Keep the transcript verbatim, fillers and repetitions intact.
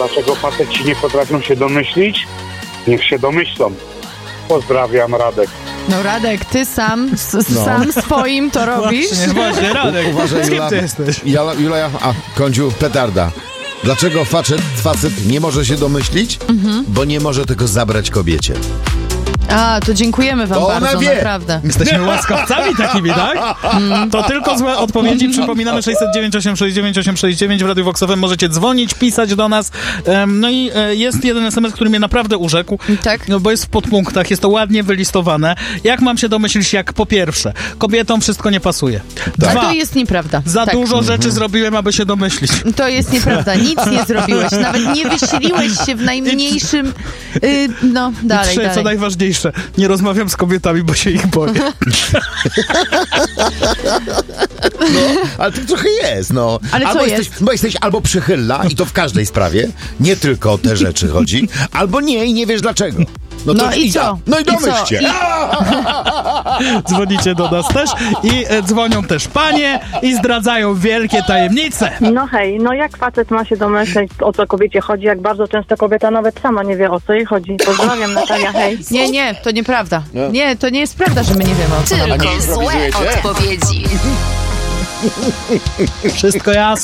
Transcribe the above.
Dlaczego faceci nie potrafią się domyślić? Niech się domyślą. Pozdrawiam, Radek. No Radek, ty sam, s- No. sam swoim to robisz. Właśnie, właśnie, Radek. Uważaj, Z kim Jula, ty jesteś? Jula, Jula, a, Kądziu, petarda. Dlaczego facet, facet nie może się domyślić? Mhm. Bo nie może tego zabrać kobiecie. A, to dziękujemy wam To ona bardzo, wie. naprawdę. Jesteśmy łaskawcami takimi, tak? To tylko złe odpowiedzi. Przypominamy sześć zero dziewięć osiem sześć dziewięć osiem sześć dziewięć w Radiu Voxowym. Możecie dzwonić, pisać do nas. Em, No i e, jest jeden es em es, który mnie naprawdę urzekł. Tak? No bo jest w podpunktach, jest to ładnie wylistowane. Jak mam się domyślić, jak po pierwsze, kobietom wszystko nie pasuje. A Dwa, to jest nieprawda. za Tak. dużo rzeczy zrobiłem, aby się domyślić. To jest nieprawda. Nic nie zrobiłeś. Nawet nie wysiliłeś się w najmniejszym... Y, no, dalej, Trzy, co dalej. najważniejsze, nie rozmawiam z kobietami, bo się ich boję. No, ale to trochę jest, no. Ale co albo jest? Jesteś, bo jesteś albo przychylna i to w każdej sprawie, nie tylko o te rzeczy chodzi, albo nie i nie wiesz dlaczego. No, to No i co? No i I co? domyśl się. I- Dzwonicie do nas też i e, dzwonią też panie i zdradzają wielkie tajemnice. No hej, no jak facet ma się domyśleć, o co kobiecie chodzi, jak bardzo często kobieta nawet sama nie wie, o co jej chodzi. Pozdrawiam, Natalia, hej. Nie, nie, to nieprawda. Nie, to nie jest prawda, że my nie wiemy o co nam chodzi. Tylko złe odpowiedzi. Wszystko jasne.